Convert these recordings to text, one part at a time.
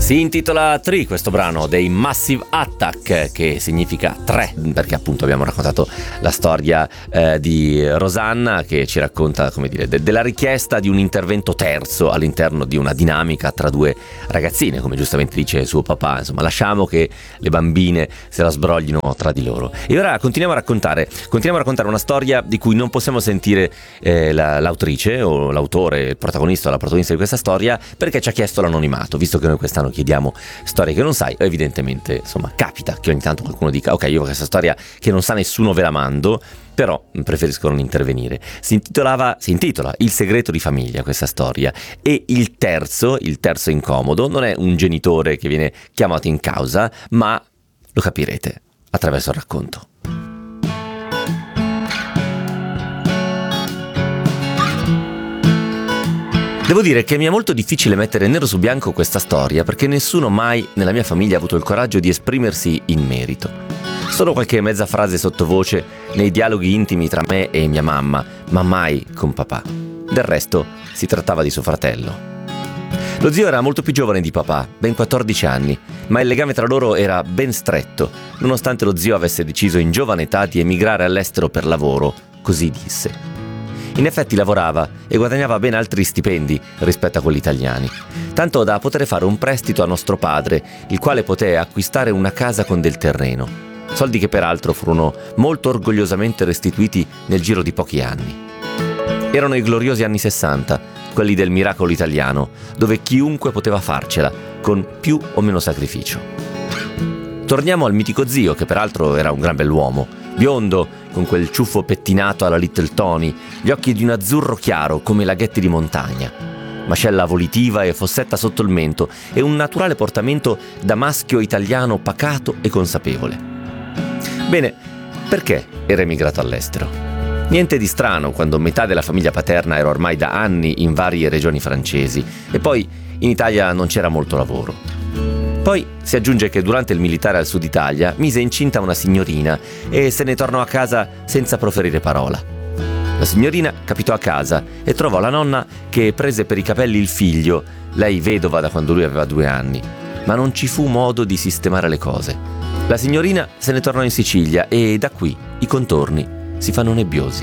Si intitola Three questo brano dei Massive Attack, che significa tre, perché appunto abbiamo raccontato la storia di Rosanna, che ci racconta, come dire, della richiesta di un intervento terzo all'interno di una dinamica tra due ragazzine, come giustamente dice suo papà. Insomma, lasciamo che le bambine se la sbroglino tra di loro. E ora continuiamo a raccontare una storia di cui non possiamo sentire l'autrice o l'autore, il protagonista o la protagonista di questa storia, perché ci ha chiesto l'anonimato. Visto che noi quest'anno chiediamo storie che non sai, evidentemente, insomma, capita che ogni tanto qualcuno dica: ok, io questa storia che non sa nessuno ve la mando, però preferisco non intervenire. Si intitola Il segreto di famiglia, questa storia, e il terzo incomodo non è un genitore che viene chiamato in causa, ma lo capirete attraverso il racconto. Devo dire che mi è molto difficile mettere nero su bianco questa storia, perché nessuno mai nella mia famiglia ha avuto il coraggio di esprimersi in merito. Solo qualche mezza frase sottovoce nei dialoghi intimi tra me e mia mamma, ma mai con papà. Del resto si trattava di suo fratello. Lo zio era molto più giovane di papà, ben 14 anni, ma il legame tra loro era ben stretto, nonostante lo zio avesse deciso in giovane età di emigrare all'estero per lavoro, così disse. In effetti lavorava e guadagnava ben altri stipendi rispetto a quelli italiani, tanto da poter fare un prestito a nostro padre, il quale poté acquistare una casa con del terreno, soldi che peraltro furono molto orgogliosamente restituiti nel giro di pochi anni. Erano i gloriosi anni 60, quelli del miracolo italiano, dove chiunque poteva farcela, con più o meno sacrificio. Torniamo al mitico zio, che peraltro era un gran bell'uomo, biondo, con quel ciuffo pettinato alla Little Tony, gli occhi di un azzurro chiaro come laghetti di montagna, mascella volitiva e fossetta sotto il mento e un naturale portamento da maschio italiano pacato e consapevole. Bene, perché era emigrato all'estero? Niente di strano quando metà della famiglia paterna era ormai da anni in varie regioni francesi e poi in Italia non c'era molto lavoro. Poi si aggiunge che durante il militare al sud Italia mise incinta una signorina e se ne tornò a casa senza proferire parola. La signorina capitò a casa e trovò la nonna che prese per i capelli il figlio, lei vedova da quando lui aveva 2 anni, ma non ci fu modo di sistemare le cose. La signorina se ne tornò in Sicilia e da qui i contorni si fanno nebbiosi.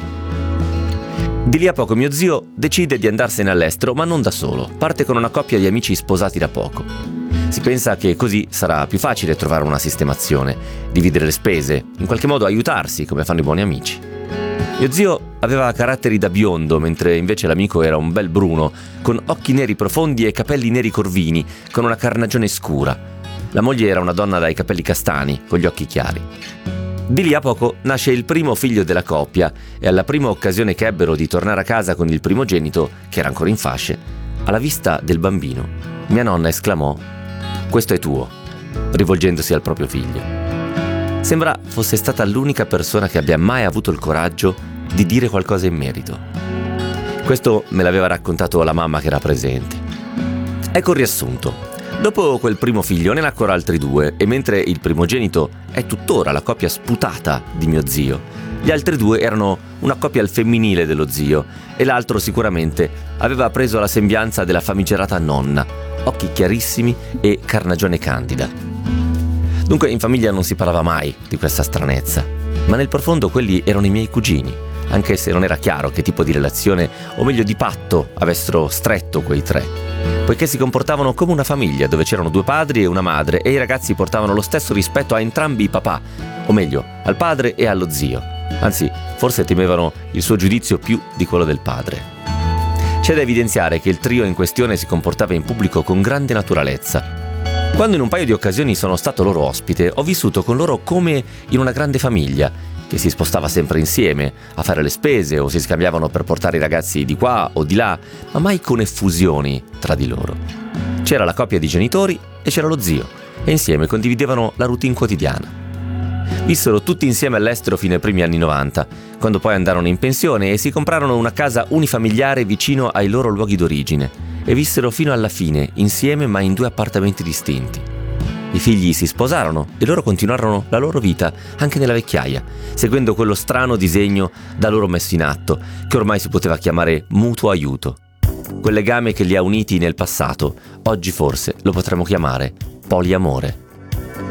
Di lì a poco mio zio decide di andarsene all'estero, ma non da solo, parte con una coppia di amici sposati da poco. Si pensa che così sarà più facile trovare una sistemazione, dividere le spese, in qualche modo aiutarsi come fanno i buoni amici. Mio zio aveva caratteri da biondo, mentre invece l'amico era un bel bruno, con occhi neri profondi e capelli neri corvini, con una carnagione scura. La moglie era una donna dai capelli castani, con gli occhi chiari. Di lì a poco nasce il primo figlio della coppia e alla prima occasione che ebbero di tornare a casa con il primogenito, che era ancora in fasce, alla vista del bambino, mia nonna esclamò: «Questo è tuo», rivolgendosi al proprio figlio. Sembra fosse stata l'unica persona che abbia mai avuto il coraggio di dire qualcosa in merito. Questo me l'aveva raccontato la mamma che era presente. Ecco il riassunto. Dopo quel primo figlio ne nacquero altri 2 e mentre il primogenito è tuttora la coppia sputata di mio zio, gli altri 2 erano una coppia al femminile dello zio e l'altro sicuramente aveva preso la sembianza della famigerata nonna, occhi chiarissimi e carnagione candida. Dunque in famiglia non si parlava mai di questa stranezza, ma nel profondo quelli erano i miei cugini, anche se non era chiaro che tipo di relazione, o meglio di patto, avessero stretto quei 3, poiché si comportavano come una famiglia dove c'erano 2 padri e una madre e i ragazzi portavano lo stesso rispetto a entrambi i papà, o meglio, al padre e allo zio. Anzi, forse temevano il suo giudizio più di quello del padre. C'è da evidenziare che il trio in questione si comportava in pubblico con grande naturalezza. Quando in un paio di occasioni sono stato loro ospite, ho vissuto con loro come in una grande famiglia, che si spostava sempre insieme a fare le spese o si scambiavano per portare i ragazzi di qua o di là, ma mai con effusioni tra di loro. C'era la coppia di genitori e c'era lo zio, e insieme condividevano la routine quotidiana. Vissero tutti insieme all'estero fino ai primi anni 90, quando poi andarono in pensione e si comprarono una casa unifamiliare vicino ai loro luoghi d'origine e vissero fino alla fine insieme ma in 2 appartamenti distinti. I figli si sposarono e loro continuarono la loro vita anche nella vecchiaia, seguendo quello strano disegno da loro messo in atto, che ormai si poteva chiamare mutuo aiuto. Quel legame che li ha uniti nel passato, oggi forse lo potremmo chiamare poliamore.